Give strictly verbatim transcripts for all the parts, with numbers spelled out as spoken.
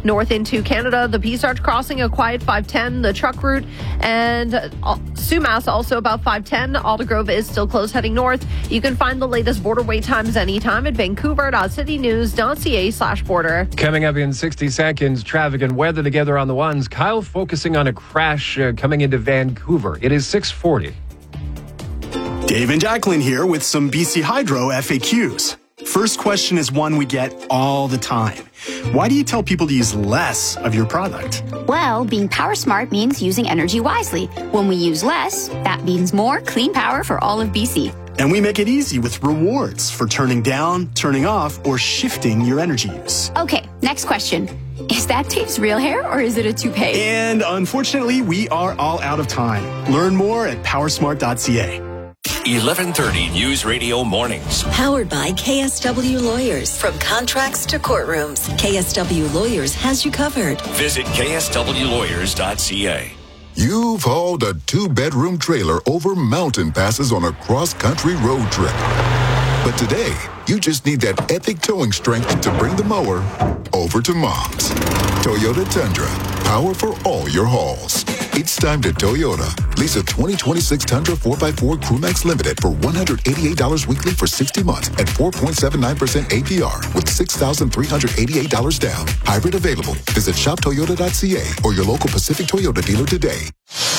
north into Canada. The Peace Arch crossing a quiet five ten, the truck route, and uh, Sumas also about five ten. Aldergrove is still closed heading north. You can find the latest border wait times anytime at vancouver.citynews.ca slash border. Coming up in sixty seconds, traffic and weather together on the ones. Kyle focusing on a crash uh, coming into Vancouver. It is six forty. Dave and Jacqueline here with some B C Hydro F A Qs. First question is one we get all the time. Why do you tell people to use less of your product? Well, being power smart means using energy wisely. When we use less, that means more clean power for all of B C. And we make it easy with rewards for turning down, turning off, or shifting your energy use. Okay, next question. Is that Dave's real hair or is it a toupee? And unfortunately, we are all out of time. Learn more at powersmart dot c a. eleven thirty News Radio Mornings. Powered by K S W Lawyers. From contracts to courtrooms, K S W Lawyers has you covered. Visit K S W lawyers dot c a. You've hauled a two-bedroom trailer over mountain passes on a cross-country road trip. But today, you just need that epic towing strength to bring the mower over to Mom's. Toyota Tundra. Power for all your hauls. It's time to Toyota. Lease a twenty twenty-six Tundra four by four Crewmax Limited for one hundred eighty-eight dollars weekly for sixty months at four point seven nine percent A P R with six thousand three hundred eighty-eight dollars down. Hybrid available. Visit shop toyota dot c a or your local Pacific Toyota dealer today.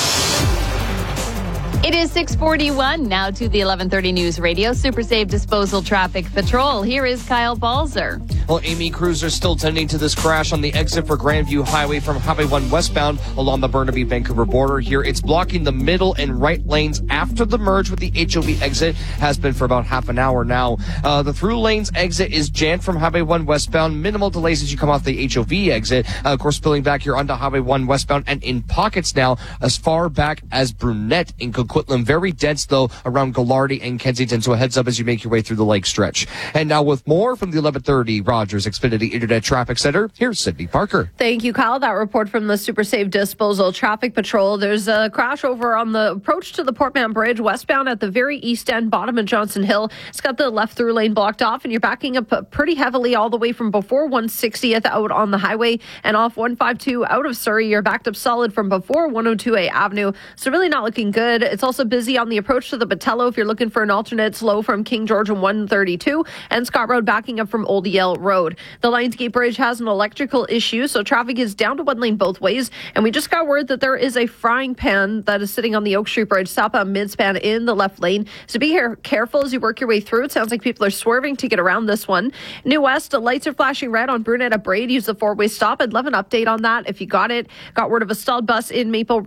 It is six forty-one. Now to the eleven thirty News Radio Super Save Disposal Traffic Patrol. Here is Kyle Balzer. Well, Amy crews are still tending to this crash on the exit for Grandview Highway from Highway one westbound along the Burnaby-Vancouver border. Here, it's blocking the middle and right lanes after the merge with the H O V exit. Has been for about half an hour now. Uh, the through lanes exit is jammed from Highway one westbound. Minimal delays as you come off the H O V exit. Uh, of course, spilling back here onto Highway one westbound and in pockets now as far back as Brunette in Coquitlam. Very dense, though, around Gallardi and Kensington. So a heads up as you make your way through the lake stretch. And now with more from the eleven thirty Rogers Xfinity Internet Traffic Center, here's Sydney Parker. Thank you, Kyle. That report from the Super Save Disposal Traffic Patrol. There's a crash over on the approach to the Portman Bridge, westbound at the very east end, bottom of Johnson Hill. It's got the left through lane blocked off, and you're backing up pretty heavily all the way from before one sixtieth out on the highway and off one fifty-two out of Surrey. You're backed up solid from before one oh two A Avenue. So really not looking good. It's also busy on the approach to the Botello if you're looking for an alternate slow from King George and one thirty-two, and Scott Road backing up from Old Yale Road. The Lionsgate Bridge has an electrical issue, so traffic is down to one lane both ways. And we just got word that there is a frying pan that is sitting on the Oak Street Bridge, Sapa midspan in the left lane. So be here, careful as you work your way through. It sounds like people are swerving to get around this one. New West, the lights are flashing red on Brunette at Braid. Use the four-way stop. I'd love an update on that if you got it. Got word of a stalled bus in Maple